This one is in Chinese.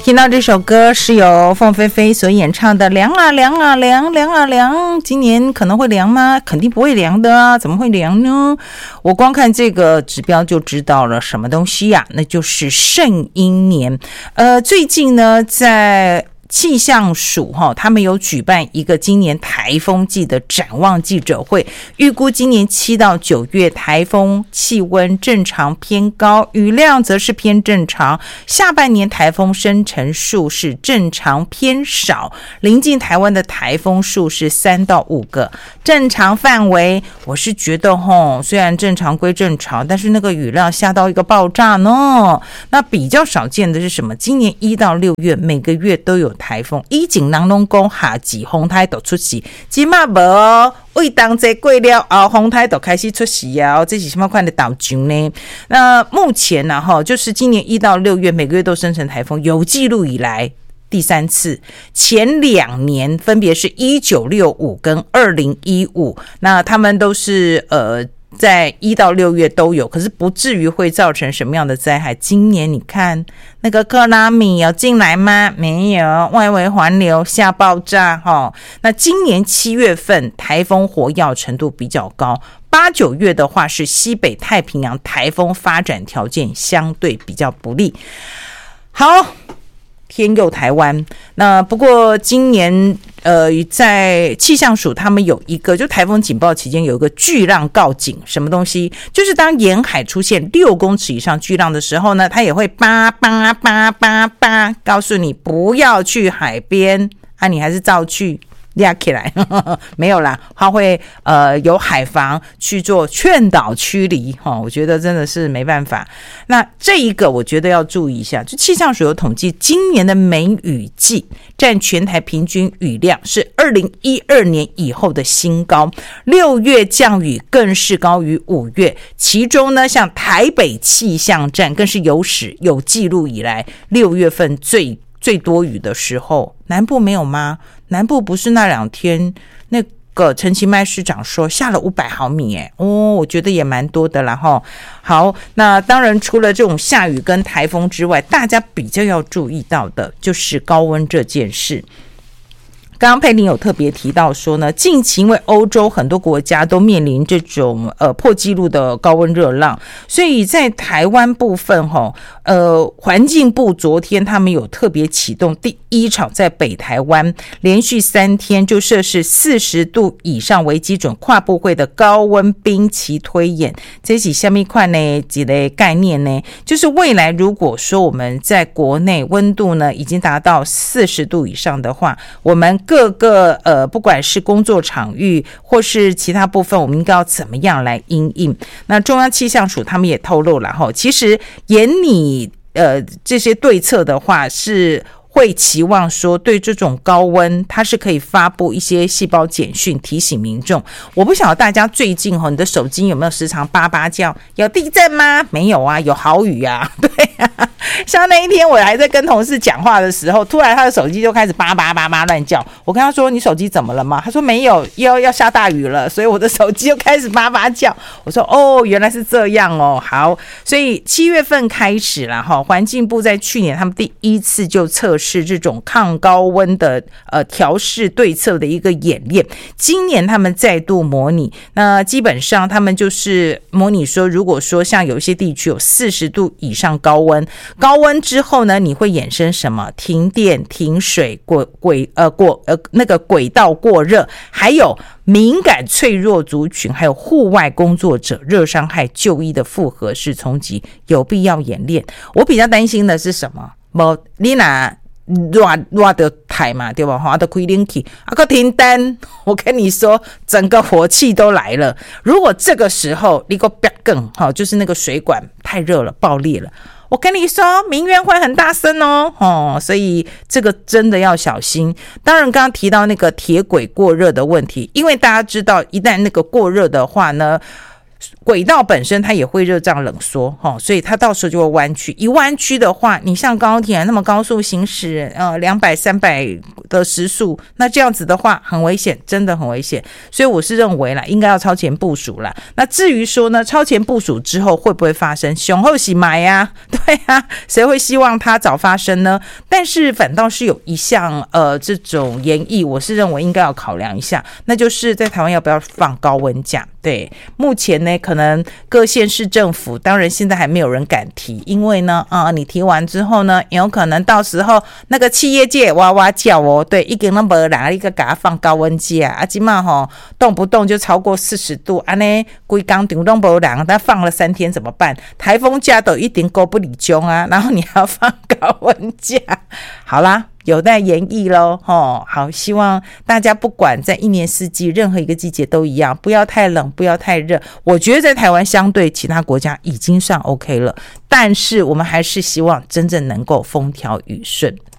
听到这首歌是由凤飞飞所演唱的《凉啊凉啊凉凉啊凉》，今年可能会凉吗？肯定不会凉的啊，怎么会凉呢？我光看这个指标就知道了什么东西呀，那就是圣婴年。最近呢，在气象署他们有举办一个今年台风季的展望记者会，预估今年7到9月台风气温正常偏高，雨量则是偏正常，下半年台风生成数是正常偏少，临近台湾的台风数是3到5个，正常范围我是觉得虽然正常归正常，但是那个雨量下到一个爆炸呢。那比较少见的是什么？今年1到6月每个月都有台风，以前人拢讲夏季风台都出事，现在没哦，为当这过了后风台都开始出事啊，这是什么款的导致呢？那目前呢就是今年1到6月每个月都生成台风，有记录以来第3次，前2年分别是1965跟2015，那他们都是在1到6月都有，可是不至于会造成什么样的灾害。今年你看那个克拉米有进来吗？没有，外围环流下爆炸那今年7月份台风活跃程度比较高，8、9月的话是西北太平洋台风发展条件相对比较不利。好，天佑台湾。那不过今年在气象署他们有一个，就台风警报期间有一个巨浪告警，什么东西？就是当沿海出现6公尺以上巨浪的时候呢，它也会叭叭叭叭叭告诉你不要去海边啊，你还是照去压起来没有啦，他会有海防去做劝导驱离我觉得真的是没办法。那这一个我觉得要注意一下，就气象署有统计，今年的梅雨季占全台平均雨量是2012年以后的新高，6月降雨更是高于5月，其中呢像台北气象站更是有史有记录以来6月份最多雨的时候。南部没有吗？南部不是那2天那个陈其迈市长说下了500毫米我觉得也蛮多的啦好，那当然除了这种下雨跟台风之外，大家比较要注意到的就是高温这件事。刚刚佩玲有特别提到说呢，近期因为欧洲很多国家都面临这种破纪录的高温热浪，所以在台湾部分环境部昨天他们有特别启动第1场在北台湾连续3天就摄氏40度以上为基准跨部会的高温冰期推演。这是什么款呢？几类概念呢？就是未来如果说我们在国内温度呢已经达到40度以上的话，我们各个不管是工作场域或是其他部分，我们应该要怎么样来因应？那中央气象署他们也透露了其实严拟这些对策的话，是会期望说对这种高温它是可以发布一些细胞简讯提醒民众。我不晓得大家最近你的手机有没有时常叭叭叫，有地震吗？没有啊，有豪雨啊。对啊，像那一天我还在跟同事讲话的时候，突然他的手机就开始叭叭叭叭乱叫，我跟他说你手机怎么了吗？他说没有，要下大雨了，所以我的手机就开始叭叭叫。我说原来是这样好，所以7月份开始啦环境部在去年他们第1次就测试这种抗高温的调试对策的一个演练，今年他们再度模拟，那基本上他们就是模拟说，如果说像有一些地区有40度以上高温之后呢，你会衍生什么？停电、停水、那个轨道过热，还有敏感脆弱族群，还有户外工作者热伤害就医的复合式冲击，有必要演练。我比较担心的是什么？你拿热的台嘛，对吧？都开冷气还停电，我跟你说整个火气都来了。如果这个时候你给我更就是那个水管太热了爆裂了，我跟你说民怨会很大声所以这个真的要小心。当然刚刚提到那个铁轨过热的问题，因为大家知道一旦那个过热的话呢， 轨道本身它也会热胀冷缩所以它到时候就会弯曲。一弯曲的话，你像高铁那么高速行驶200、300的时速，那这样子的话很危险，真的很危险。所以我是认为啦，应该要超前部署啦。那至于说呢，超前部署之后会不会发生？雄厚喜买呀，对啊，谁会希望它早发生呢？但是反倒是有一项这种研议，我是认为应该要考量一下，那就是在台湾要不要放高温假。对，目前呢，可能各县市政府，当然现在还没有人敢提，因为呢，你提完之后呢，有可能到时候那个企业界哇哇叫对，一个都没人，一个给他放高温假现在动不动就超过40度，这样整天都没人，他放了3天怎么办？台风假都一定够不理中啊，然后你还要放高温假，好啦。有待研议咯好，希望大家不管在一年四季任何一个季节都一样，不要太冷，不要太热。我觉得在台湾相对其他国家已经算 OK 了，但是我们还是希望真正能够风调雨顺。